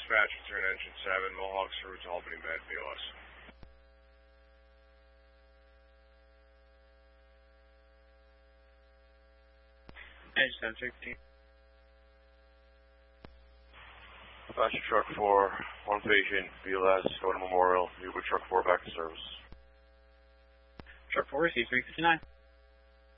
dispatch, return engine 7, Mohawk's route to Albany Med, BOS. Engine 716. Dispatch truck 4, one patient, BLS, go to Memorial, Uber truck 4 back to service. Truck 4, C359.